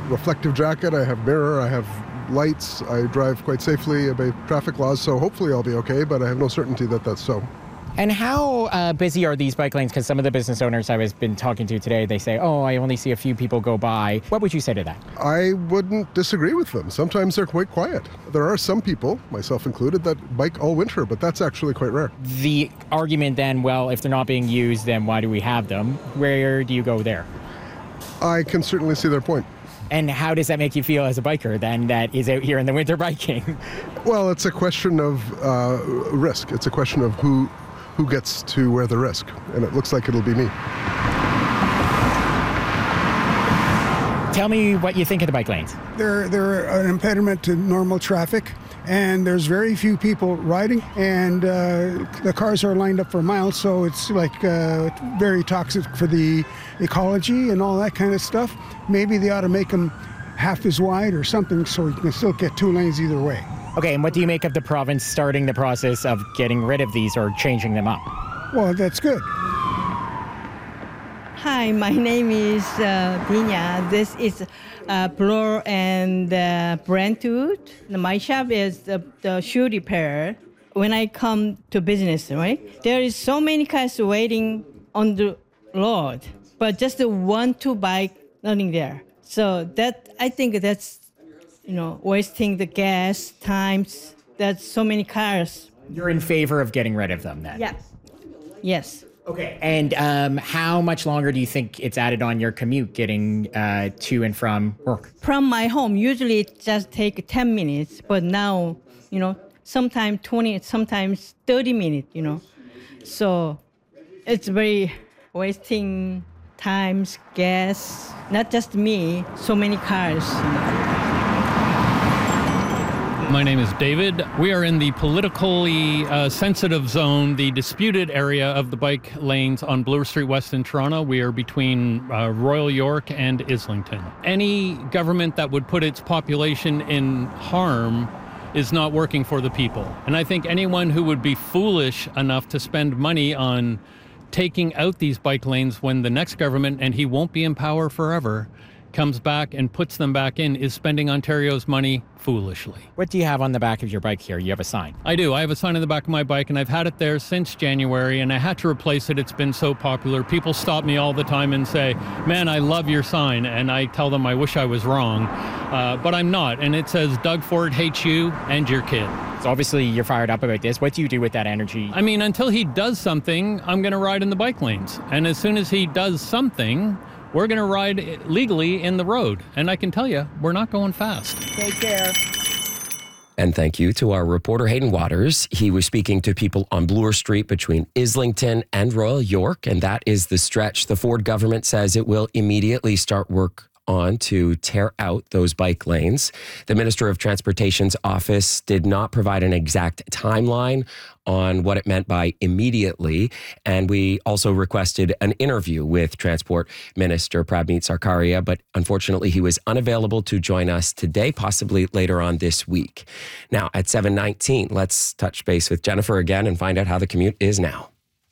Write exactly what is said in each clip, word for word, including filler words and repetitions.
reflective jacket, I have mirror, I have lights, I drive quite safely, obey traffic laws, so hopefully I'll be okay, but I have no certainty that that's so. And how uh, busy are these bike lanes? Because some of the business owners I've been talking to today, they say, oh, I only see a few people go by. What would you say to that? I wouldn't disagree with them. Sometimes they're quite quiet. There are some people, myself included, that bike all winter, but that's actually quite rare. The argument then, well, if they're not being used, then why do we have them? Where do you go there? I can certainly see their point. And how does that make you feel as a biker then that is out here in the winter biking? Well, it's a question of uh, risk. It's a question of who who gets to wear the risk, and it looks like it'll be me. Tell me what you think of the bike lanes. They're, they're an impediment to normal traffic, and there's very few people riding, and uh, the cars are lined up for miles, so it's like uh, very toxic for the ecology and all that kind of stuff. Maybe they ought to make them half as wide or something so you can still get two lanes either way. Okay, and what do you make of the province starting the process of getting rid of these or changing them up? Well, that's good. Hi, my name is uh, Dina. This is uh, Bloor and uh, Brentwood. My shop is the, the shoe repair. When I come to business, right, there is so many cars waiting on the road, but just the one, two bike running there. So that I think that's, you know, wasting the gas, times. That's so many cars. You're in favor of getting rid of them then? Yes. Yes. Okay. And um, how much longer do you think it's added on your commute getting uh, to and from work? From my home, usually it just take ten minutes, but now, you know, sometimes twenty, sometimes thirty minutes, you know. So it's very wasting times, gas, not just me, so many cars. My name is David. We are in the politically uh, sensitive zone, the disputed area of the bike lanes on Bloor Street West in Toronto. We are between uh, Royal York and Islington. Any government that would put its population in harm is not working for the people. And I think anyone who would be foolish enough to spend money on taking out these bike lanes when the next government, and he won't be in power forever, comes back and puts them back in is spending Ontario's money foolishly. What do you have on the back of your bike here? You have a sign. I do. I have a sign on the back of my bike, and I've had it there since January, and I had to replace it. It's been so popular. People stop me all the time and say, man, I love your sign. And I tell them I wish I was wrong, uh, but I'm not. And it says, Doug Ford hates you and your kid. So obviously you're fired up about this. What do you do with that energy? I mean, until he does something, I'm going to ride in the bike lanes. And as soon as he does something, we're going to ride legally in the road. And I can tell you, we're not going fast. Take care. And thank you to our reporter, Hayden Waters. He was speaking to people on Bloor Street between Islington and Royal York, and that is the stretch the Ford government says it will immediately start work on to tear out those bike lanes. The Minister of Transportation's office did not provide an exact timeline on what it meant by immediately. And we also requested an interview with Transport Minister Prabmeet Sarkaria, but unfortunately he was unavailable to join us today, possibly later on this week. Now at seven nineteen, let's touch base with Jennifer again and find out how the commute is now.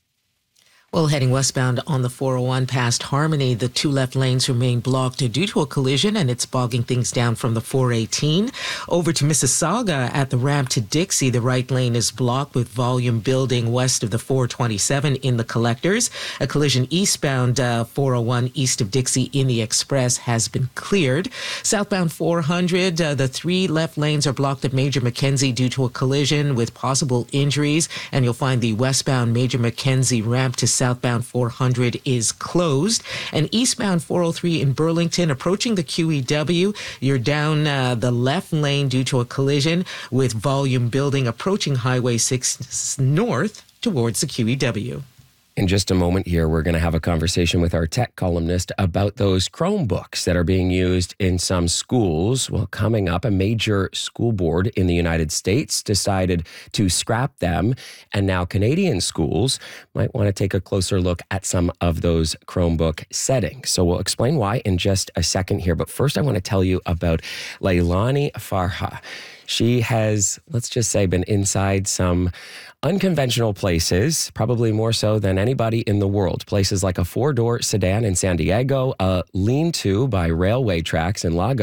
Well, heading westbound on the four oh one past Harmony, the two left lanes remain blocked due to a collision, and it's bogging things down from the four eighteen. Over to Mississauga at the ramp to Dixie, the right lane is blocked with volume building west of the four twenty-seven in the collectors. A collision eastbound uh, four oh one east of Dixie in the express has been cleared. Southbound four hundred, uh, the three left lanes are blocked at Major Mackenzie due to a collision with possible injuries, and you'll find the westbound Major Mackenzie ramp to southbound four hundred is closed. And eastbound four oh three in Burlington, approaching the Q E W, you're down uh, the left lane due to a collision with volume building approaching Highway six north towards the Q E W. In just a moment here, we're going to have a conversation with our tech columnist about those Chromebooks that are being used in some schools. Well, coming up, a major school board in the United States decided to scrap them, and now Canadian schools might want to take a closer look at some of those Chromebook settings. So we'll explain why in just a second here. But first, I want to tell you about Leilani Farha. She has, let's just say, been inside some unconventional places, probably more so than anybody in the world. Places like a four-door sedan in San Diego, a lean-to by railway tracks in Lagos,